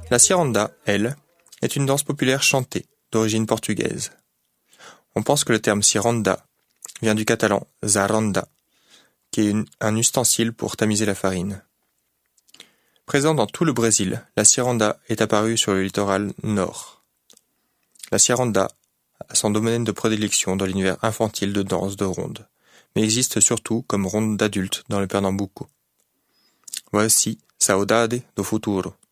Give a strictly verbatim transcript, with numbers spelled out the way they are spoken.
La ciranda, elle, est une danse populaire chantée, d'origine portugaise. On pense que le terme ciranda vient du catalan zaranda, qui est une, un ustensile pour tamiser la farine. Présent dans tout le Brésil, la ciranda est apparue sur le littoral nord. La ciranda a son domaine de prédilection dans l'univers infantile de danse de ronde, mais existe surtout comme ronde d'adultes dans le Pernambuco. Voici Saudade do Futuro.